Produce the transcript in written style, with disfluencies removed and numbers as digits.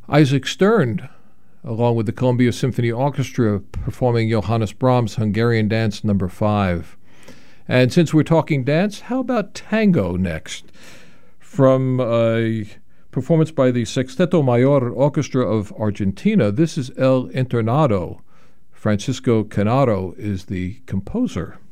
Isaac Stern, along with the Columbia Symphony Orchestra, performing Johannes Brahms' Hungarian Dance No. 5. And since we're talking dance, how about tango next? From a performance by the Sexteto Mayor Orchestra of Argentina, this is El Internado. Francisco Canaro is the composer.